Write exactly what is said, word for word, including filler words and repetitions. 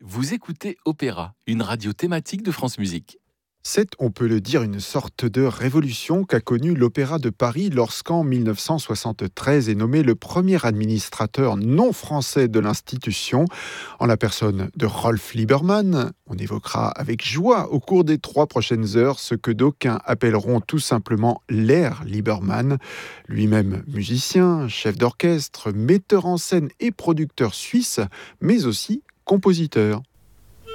Vous écoutez Opéra, une radio thématique de France Musique. C'est, on peut le dire, une sorte de révolution qu'a connue l'Opéra de Paris lorsqu'en mille neuf cent soixante-treize est nommé le premier administrateur non français de l'institution, en la personne de Rolf Liebermann. On évoquera avec joie au cours des trois prochaines heures ce que d'aucuns appelleront tout simplement l'ère Liebermann. Lui-même musicien, chef d'orchestre, metteur en scène et producteur suisse, mais aussi compositeur.